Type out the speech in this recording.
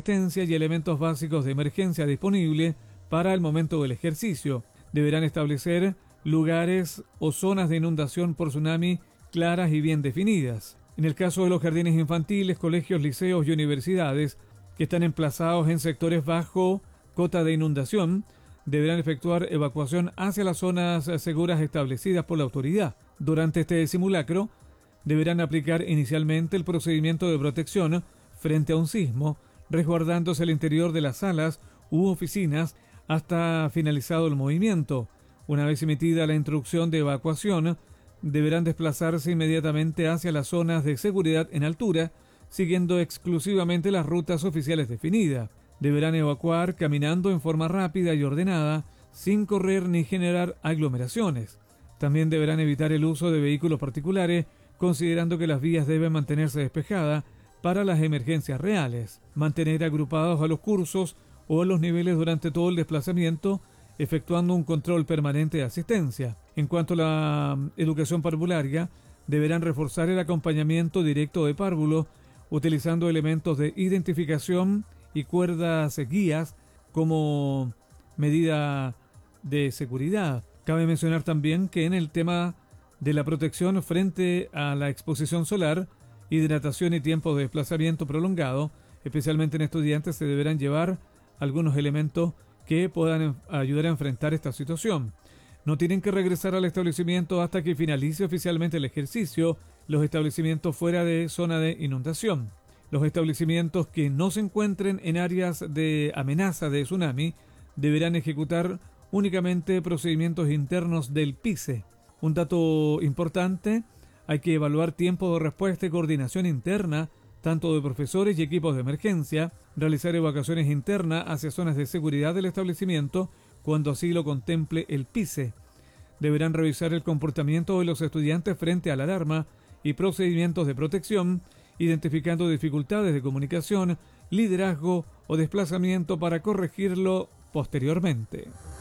asistencia y elementos básicos de emergencia disponibles para el momento del ejercicio. Deberán establecer lugares o zonas de inundación por tsunami claras y bien definidas. En el caso de los jardines infantiles, colegios, liceos y universidades que están emplazados en sectores bajo cota de inundación, deberán efectuar evacuación hacia las zonas seguras establecidas por la autoridad. Durante este simulacro, deberán aplicar inicialmente el procedimiento de protección frente a un sismo, resguardándose el interior de las salas u oficinas hasta finalizado el movimiento. Una vez emitida la instrucción de evacuación, deberán desplazarse inmediatamente hacia las zonas de seguridad en altura, siguiendo exclusivamente las rutas oficiales definidas. Deberán evacuar caminando en forma rápida y ordenada, sin correr ni generar aglomeraciones. También deberán evitar el uso de vehículos particulares, considerando que las vías deben mantenerse despejadas para las emergencias reales. Mantener agrupados a los cursos o a los niveles durante todo el desplazamiento, efectuando un control permanente de asistencia. En cuanto a la educación parvularia, deberán reforzar el acompañamiento directo de párvulos, utilizando elementos de identificación y cuerdas guías como medida de seguridad. Cabe mencionar también que en el tema de la protección frente a la exposición solar, hidratación y tiempo de desplazamiento prolongado, especialmente en estudiantes, se deberán llevar algunos elementos que puedan ayudar a enfrentar esta situación. No tienen que regresar al establecimiento hasta que finalice oficialmente el ejercicio los establecimientos fuera de zona de inundación. Los establecimientos que no se encuentren en áreas de amenaza de tsunami deberán ejecutar únicamente procedimientos internos del PICE. Un dato importante, hay que evaluar tiempo de respuesta y coordinación interna, tanto de profesores y equipos de emergencia, realizar evacuaciones internas hacia zonas de seguridad del establecimiento cuando así lo contemple el PICE. Deberán revisar el comportamiento de los estudiantes frente a la alarma y procedimientos de protección, identificando dificultades de comunicación, liderazgo o desplazamiento para corregirlo posteriormente.